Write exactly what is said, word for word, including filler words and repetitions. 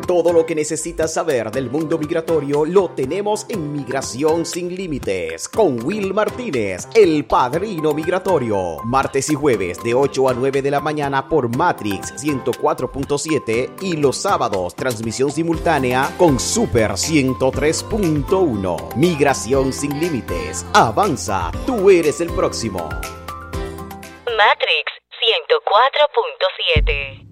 Todo lo que necesitas saber del mundo migratorio lo tenemos en Migración Sin Límites con Will Martínez, el padrino migratorio. Martes y jueves de ocho a nueve de la mañana por Matrix ciento cuatro punto siete y los sábados transmisión simultánea con Super ciento tres punto uno. Migración Sin Límites. Avanza, tú eres el próximo. Matrix ciento cuatro punto siete.